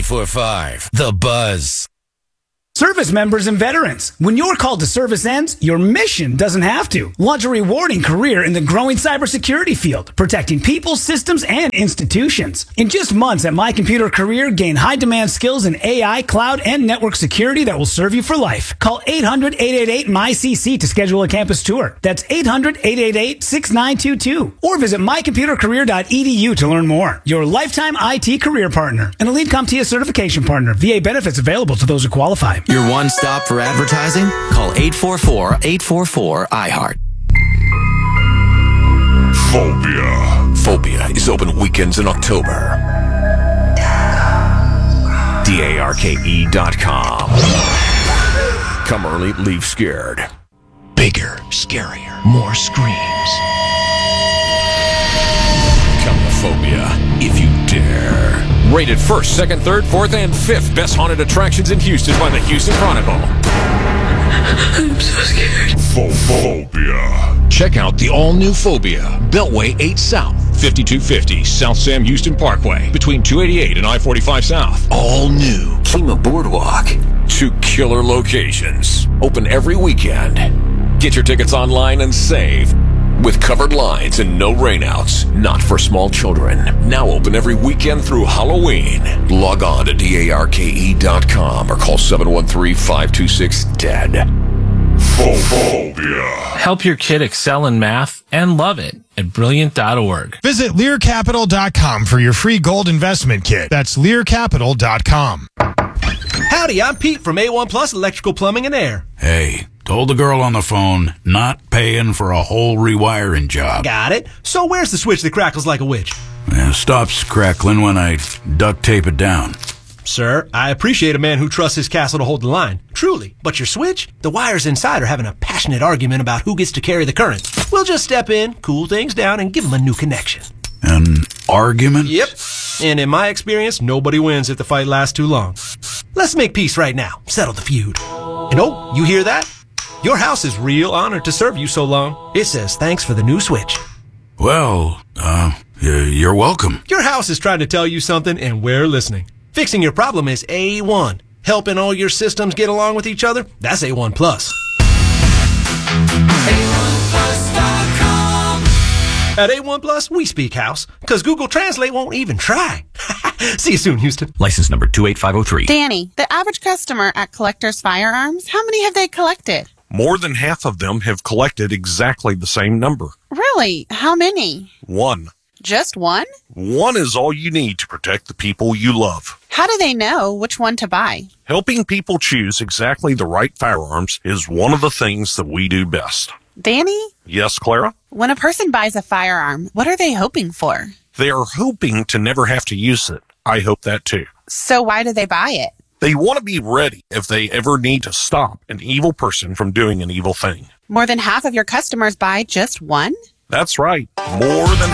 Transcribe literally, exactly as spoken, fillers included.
ninety-four point five, The Buzz. Service members and veterans, when your call to service ends, your mission doesn't have to. Launch a rewarding career in the growing cybersecurity field, protecting people, systems, and institutions. In just months at My Computer Career, gain high-demand skills in A I, cloud, and network security that will serve you for life. Call eight hundred, eight eight eight, M Y C C to schedule a campus tour. That's eight hundred, eight eight eight, six nine two two. Or visit my computer career dot e d u to learn more. Your lifetime I T career partner and a Lead CompTIA certification partner. V A benefits available to those who qualify. Your one stop for advertising? Call eight four four, eight four four, I heart. Phobia. Phobia is open weekends in October. D A R K E dot com. Come early, leave scared. Bigger, scarier, more screams. Come to Phobia if you dare. Rated first, second, third, fourth, and fifth best haunted attractions in Houston by the Houston Chronicle. I'm so scared. Phobia. Check out the all-new Phobia, Beltway eight South, fifty-two fifty South Sam Houston Parkway, between two eighty-eight and I forty-five South. All new. Kima Boardwalk. Two killer locations. Open every weekend. Get your tickets online and save. With covered lines and no rainouts. Not for small children. Now open every weekend through Halloween. Log on to D A R K E dot com or call seven one three, five two six, D E A D. Phobia. Help your kid excel in math and love it at brilliant dot org. Visit Lear Capital dot com for your free gold investment kit. That's Lear Capital dot com. Howdy, I'm Pete from A one Plus Electrical Plumbing and Air. Hey, told the girl on the phone, not paying for a whole rewiring job. Got it. So where's the switch that crackles like a witch? It stops crackling when I duct tape it down. Sir, I appreciate a man who trusts his castle to hold the line. Truly. But your switch? The wires inside are having a passionate argument about who gets to carry the current. We'll just step in, cool things down, and give them a new connection. An argument? Yep. And in my experience, nobody wins if the fight lasts too long. Let's make peace right now. Settle the feud. And oh, you hear that? Your house is real honored to serve you so long. It says thanks for the new switch. Well, uh, you're welcome. Your house is trying to tell you something, and we're listening. Fixing your problem is A one. Helping all your systems get along with each other? That's A one Plus. A one plus dot com. At A one Plus, we speak house, because Google Translate won't even try. See you soon, Houston. License number two eight five oh three. Danny, the average customer at Collector's Firearms, how many have they collected? More than half of them have collected exactly the same number. Really? How many? One. Just one? One is all you need to protect the people you love. How do they know which one to buy? Helping people choose exactly the right firearms is one of the things that we do best. Danny? Yes, Clara? When a person buys a firearm, what are they hoping for? They are hoping to never have to use it. I hope that too. So why do they buy it? They want to be ready if they ever need to stop an evil person from doing an evil thing. More than half of your customers buy just one? That's right. More than